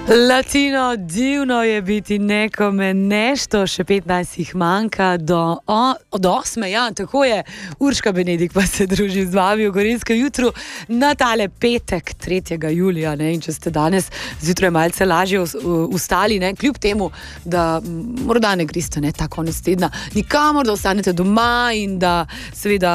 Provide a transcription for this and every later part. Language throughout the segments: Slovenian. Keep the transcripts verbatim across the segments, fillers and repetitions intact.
Latino, divno je biti nekome nešto, še petnajst jih manjka do, o, do osme, ja, tako je. Urška Benedik pa se druži z vami v Gorenjskem jutru na tale petek, tretjega julija, ne, in če ste danes zjutraj malce lažje ustali, ne, kljub temu, da morda ne greste, ne, ta konec tedna nikamor, da ostanete doma in da seveda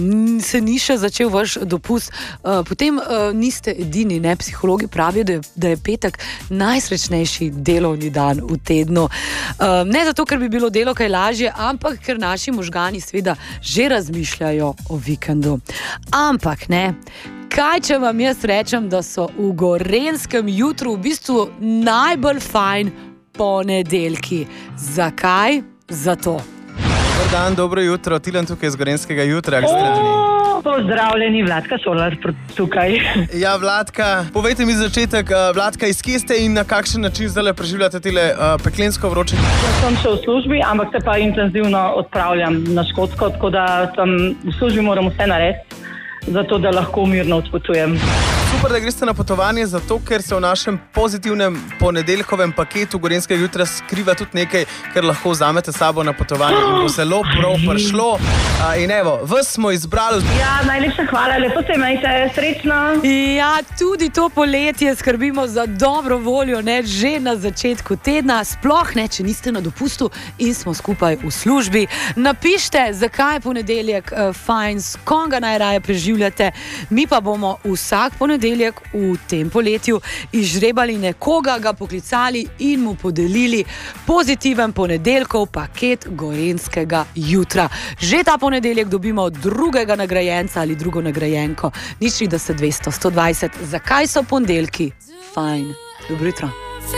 se ni še začel vaš dopust, potem niste edini, ne, psihologi pravijo, da je, da je petek najsrečnejši delovni dan v tednu. Uh, ne zato, ker bi bilo delo kaj lažje, ampak ker naši možgani seveda že razmišljajo o vikendu. Ampak ne, kaj če vam jaz rečem, da so v Gorenjskem jutru v bistvu najbolj fajn ponedeljki. Zakaj? Zato. Dobar dan, dobro jutro, Tilen tukaj iz Gorenjskega jutra. Pozdravljeni, Vladka Solar tukaj. Ja, Vladka, povejte mi začetek, Vladka, iz kje ste in na kakšen način zdaj preživljate tile uh, peklensko vroče? Jaz sem še v službi, ampak se pa intenzivno odpravljam na Škotsko, tako da sem v službi, moram vse narediti, zato da lahko mirno odpotujem. Super, da greste na potovanje, zato ker se v našem pozitivnem ponedeljkovem paketu Gorenjskega jutra skriva tudi nekaj, kar lahko vzamete sabo na potovanje in bo zelo prav prišlo. A, in evo, vas smo izbrali. Ja, najlepša hvala, lepo se imejte, srečno. Ja, tudi to poletje skrbimo za dobro voljo, ne, že na začetku tedna, sploh ne, če niste na dopustu in smo skupaj v službi. Napište, zakaj je ponedeljek uh, fajn, s kom ga najraje preživljate, mi pa bomo vsak ponedeljek v tem poletju izžrebali nekoga, ga poklicali in mu podelili pozitiven ponedeljkov paket Gorenjskega jutra. Že ta ponedeljek dobimo drugega nagrajenca ali drugo nagrajenko. Nič trideset, dvesto, sto dvajset. Zakaj so ponedeljki fajn? Dobro jutro.